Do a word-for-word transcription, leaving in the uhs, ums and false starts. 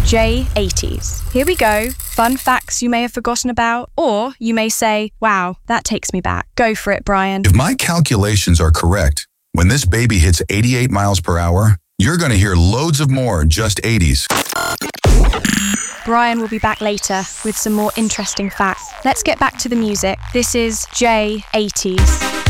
J eighties. Here we go. Fun facts you may have forgotten about, or you may say, wow, that takes me back. Go for it, Brian. If my calculations are correct, when this baby hits eighty-eight miles per hour, you're going to hear loads of more just eighties. Brian will be back later with some more interesting facts. Let's get back to the music. This is J eighties.